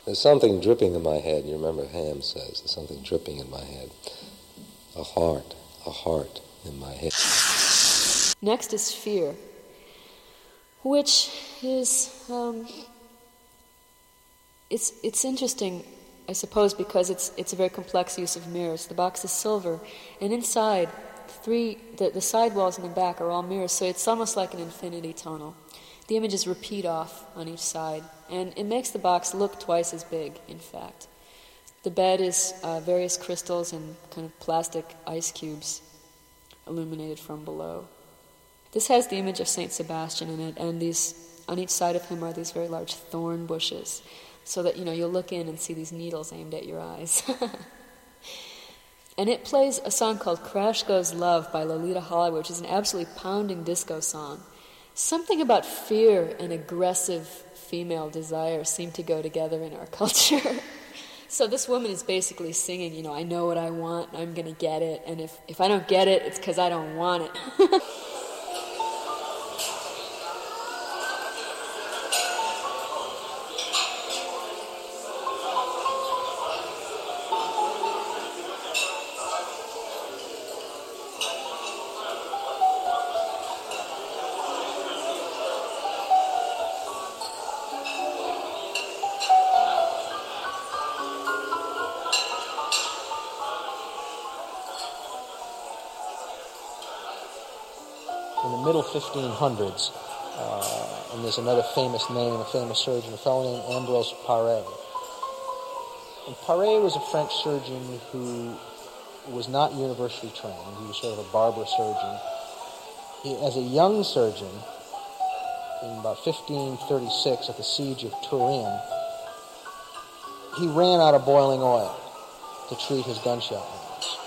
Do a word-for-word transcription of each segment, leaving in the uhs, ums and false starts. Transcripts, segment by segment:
There's something dripping in my head. You remember Ham says, there's something dripping in my head. A heart, a heart in my head. Next is fear, which is, um, it's it's interesting, I suppose, because it's it's a very complex use of mirrors. The box is silver, and inside, three the, the side walls and the back are all mirrors, so it's almost like an infinity tunnel. The images repeat off on each side, and it makes the box look twice as big, in fact. The bed is uh, various crystals and kind of plastic ice cubes illuminated from below. This has the image of Saint Sebastian in it, and these on each side of him are these very large thorn bushes, so that, you know, you'll look in and see these needles aimed at your eyes. And it plays a song called Crash Goes Love by Lolita Hollywood, which is an absolutely pounding disco song. Something about fear and aggressive female desire seem to go together in our culture. So this woman is basically singing, you know, I know what I want, I'm going to get it, and if, if I don't get it, it's because I don't want it. fifteen hundreds, uh, and there's another famous name, a famous surgeon, a fellow named Ambrose Paré. And Paré was a French surgeon who was not university trained. He was sort of a barber surgeon. He, as a young surgeon, in about fifteen thirty-six at the siege of Turin, he ran out of boiling oil to treat his gunshot wounds.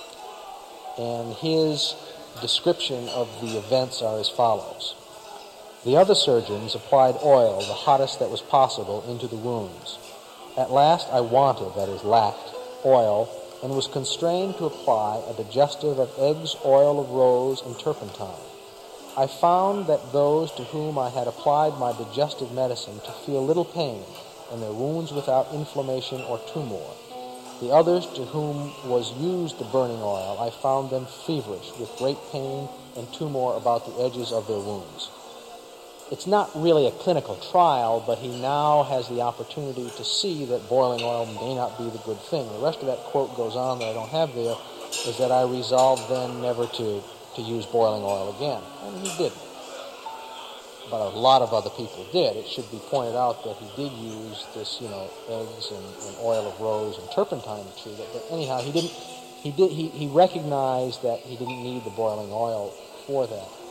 And his description of the events are as follows. The other surgeons applied oil, the hottest that was possible, into the wounds. At last I wanted, that is, lacked, oil, and was constrained to apply a digestive of eggs, oil of rose, and turpentine. I found that those to whom I had applied my digestive medicine to feel little pain, and their wounds without inflammation or tumor. The others to whom was used the burning oil, I found them feverish, with great pain and tumor about the edges of their wounds. It's not really a clinical trial, but he now has the opportunity to see that boiling oil may not be the good thing. The rest of that quote goes on that I don't have there, is that I resolved then never to, to use boiling oil again. And he didn't. But a lot of other people did. It should be pointed out that he did use this, you know, eggs and, and oil of rose and turpentine to treat it. But anyhow, he didn't. He did. He, he recognized that he didn't need the boiling oil for that.